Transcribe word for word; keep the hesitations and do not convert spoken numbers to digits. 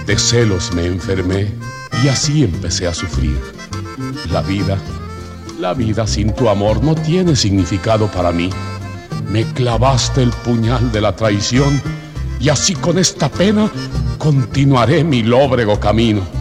De celos me enfermé y así empecé a sufrir. La vida, la vida sin tu amor no tiene significado para mí. Me clavaste el puñal de la traición y así con esta pena continuaré mi lóbrego camino.